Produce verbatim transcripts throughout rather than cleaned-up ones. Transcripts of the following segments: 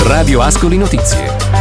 Radio Ascoli Notizie.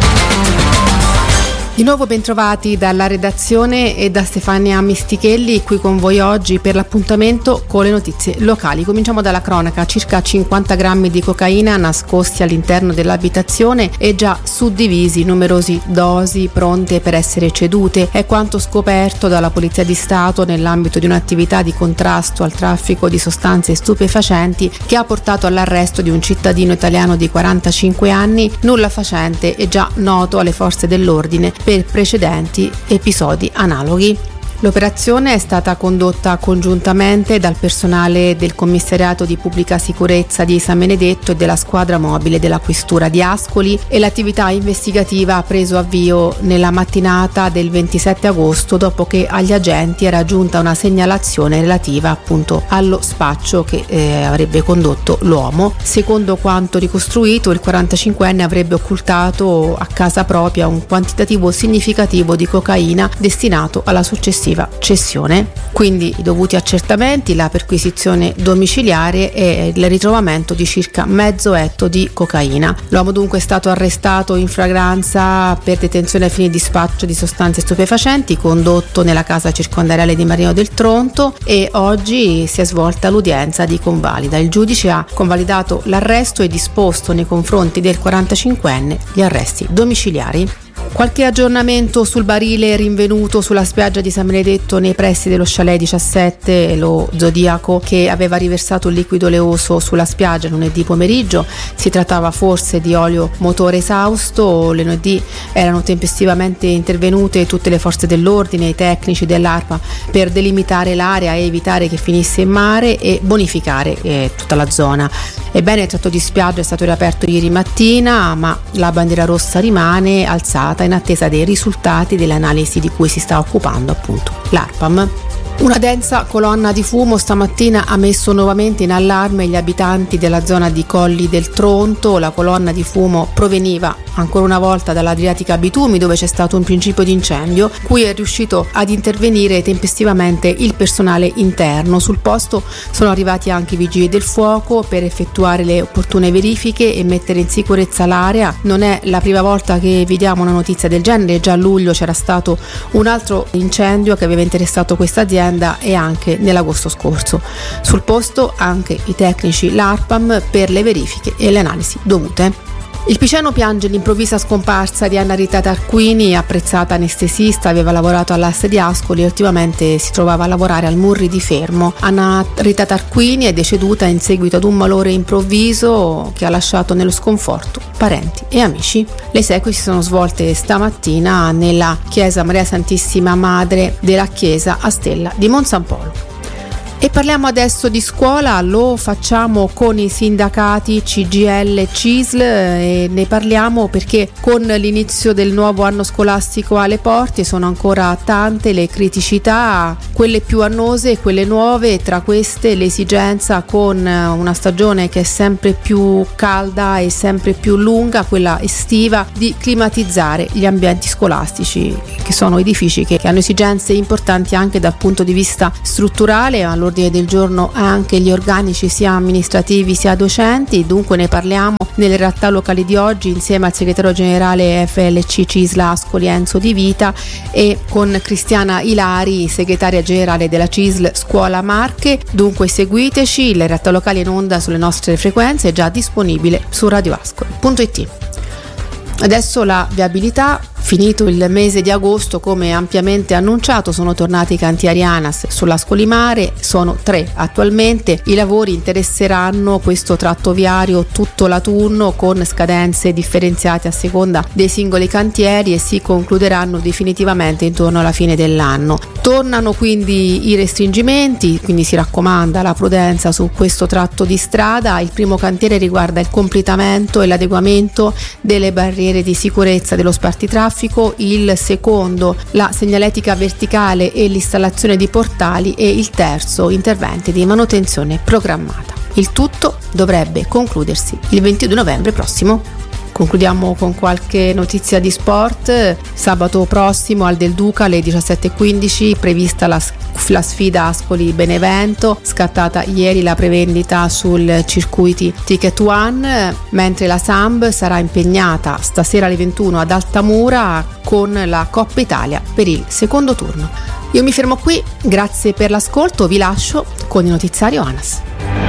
Di nuovo bentrovati dalla redazione e da Stefania Mistichelli, qui con voi oggi per l'appuntamento con le notizie locali. Cominciamo dalla cronaca: circa cinquanta grammi di cocaina nascosti all'interno dell'abitazione e già suddivisi numerosi dosi pronte per essere cedute. È quanto scoperto dalla Polizia di Stato nell'ambito di un'attività di contrasto al traffico di sostanze stupefacenti che ha portato all'arresto di un cittadino italiano di quarantacinque anni, nulla facente e già noto alle forze dell'ordine per precedenti episodi analoghi. L'operazione è stata condotta congiuntamente dal personale del Commissariato di Pubblica Sicurezza di San Benedetto e della squadra mobile della Questura di Ascoli, e l'attività investigativa ha preso avvio nella mattinata del ventisette agosto dopo che agli agenti era giunta una segnalazione relativa appunto allo spaccio che eh, avrebbe condotto l'uomo. Secondo quanto ricostruito, il quarantacinquenne avrebbe occultato a casa propria un quantitativo significativo di cocaina destinato alla successiva cessione. Quindi i dovuti accertamenti, la perquisizione domiciliare e il ritrovamento di circa mezzo etto di cocaina. L'uomo dunque è stato arrestato in flagranza per detenzione ai fini di spaccio di sostanze stupefacenti, condotto nella casa circondariale di Marino del Tronto, e oggi si è svolta l'udienza di convalida. Il giudice ha convalidato l'arresto e disposto nei confronti del quarantacinquenne gli arresti domiciliari. Qualche aggiornamento sul barile rinvenuto sulla spiaggia di San Benedetto nei pressi dello chalet diciassette, lo Zodiaco, che aveva riversato un liquido oleoso sulla spiaggia lunedì pomeriggio. Si trattava forse di olio motore esausto. Lunedì erano tempestivamente intervenute tutte le forze dell'ordine, i tecnici dell'ARPA, per delimitare l'area e evitare che finisse in mare e bonificare eh, tutta la zona. Ebbene, il tratto di spiaggia è stato riaperto ieri mattina, ma la bandiera rossa rimane alzata in attesa dei risultati delle analisi di cui si sta occupando appunto l'ARPAM. Una densa colonna di fumo stamattina ha messo nuovamente in allarme gli abitanti della zona di Colli del Tronto. La colonna di fumo proveniva ancora una volta dall'Adriatica Bitumi, dove c'è stato un principio di incendio, cui è riuscito ad intervenire tempestivamente il personale interno. Sul posto sono arrivati anche i vigili del fuoco per effettuare le opportune verifiche e mettere in sicurezza l'area. Non è la prima volta che vediamo una notizia del genere. Già a luglio c'era stato un altro incendio che aveva interessato questa azienda, e anche nell'agosto scorso. Sul posto anche i tecnici l'ARPAM per le verifiche e le analisi dovute. Il Piceno piange l'improvvisa scomparsa di Anna Rita Tarquini, apprezzata anestesista, aveva lavorato all'A S di Ascoli e ultimamente si trovava a lavorare al Murri di Fermo. Anna Rita Tarquini è deceduta in seguito ad un malore improvviso che ha lasciato nello sconforto parenti e amici. Le esequie si sono svolte stamattina nella chiesa Maria Santissima Madre della Chiesa a Stella di Monsampolo. E parliamo adesso di scuola, lo facciamo con i sindacati C G I L e C I S L, e ne parliamo perché con l'inizio del nuovo anno scolastico alle porte sono ancora tante le criticità, quelle più annose e quelle nuove. Tra queste l'esigenza, con una stagione che è sempre più calda e sempre più lunga, quella estiva, di climatizzare gli ambienti scolastici, che sono edifici che hanno esigenze importanti anche dal punto di vista strutturale. Allora, all'ordine del giorno anche gli organici sia amministrativi sia docenti. Dunque ne parliamo nelle realtà locali di oggi insieme al segretario generale F L C C I S L Ascoli Enzo Di Vita e con Cristiana Ilari, segretaria generale della C I S L Scuola Marche. Dunque seguiteci, le realtà locali in onda sulle nostre frequenze, è già disponibile su radio ascoli punto it. Adesso la viabilità. Finito il mese di agosto, come ampiamente annunciato, sono tornati i cantieri ANAS sull'Ascolimare, sono tre attualmente. I lavori interesseranno questo tratto viario tutto l'autunno con scadenze differenziate a seconda dei singoli cantieri e si concluderanno definitivamente intorno alla fine dell'anno. Tornano quindi i restringimenti, quindi si raccomanda la prudenza su questo tratto di strada. Il primo cantiere riguarda il completamento e l'adeguamento delle barriere di sicurezza dello spartitraffico, il secondo la segnaletica verticale e l'installazione di portali e il terzo interventi di manutenzione programmata. Il tutto dovrebbe concludersi il ventidue novembre prossimo. Concludiamo con qualche notizia di sport. Sabato prossimo al Del Duca alle diciassette e quindici prevista la, la sfida Ascoli-Benevento, scattata ieri la prevendita sul circuiti Ticket One, mentre la Samb sarà impegnata stasera alle ventuno ad Altamura con la Coppa Italia per il secondo turno. Io mi fermo qui, grazie per l'ascolto, vi lascio con il notiziario ANAS.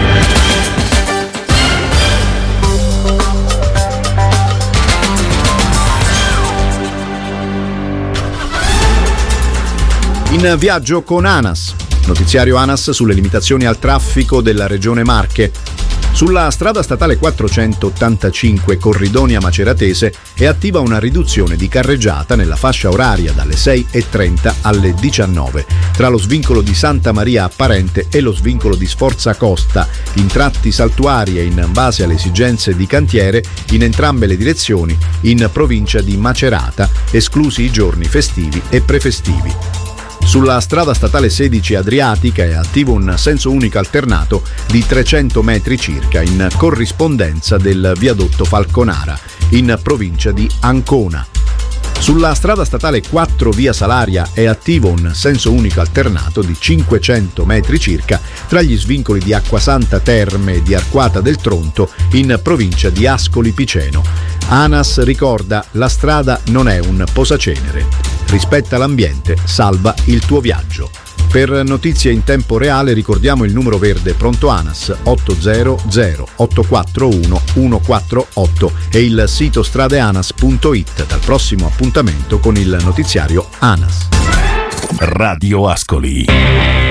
In viaggio con ANAS, notiziario ANAS sulle limitazioni al traffico della regione Marche. Sulla strada statale quattrocentottantacinque Corridonia Maceratese è attiva una riduzione di carreggiata nella fascia oraria dalle sei e trenta alle diciannove tra lo svincolo di Santa Maria Apparente e lo svincolo di Sforza Costa, in tratti saltuari e in base alle esigenze di cantiere in entrambe le direzioni in provincia di Macerata, esclusi i giorni festivi e prefestivi. Sulla strada statale sedici Adriatica è attivo un senso unico alternato di trecento metri circa in corrispondenza del viadotto Falconara, in provincia di Ancona. Sulla strada statale quattro via Salaria è attivo un senso unico alternato di cinquecento metri circa tra gli svincoli di Acquasanta Terme e di Arquata del Tronto, in provincia di Ascoli Piceno. ANAS ricorda: la strada non è un posacenere. Rispetta l'ambiente, salva il tuo viaggio. Per notizie in tempo reale ricordiamo il numero verde pronto ANAS otto zero zero otto quattro uno uno quattro otto e il sito stradeanas punto it. Dal prossimo appuntamento con il notiziario ANAS. Radio Ascoli.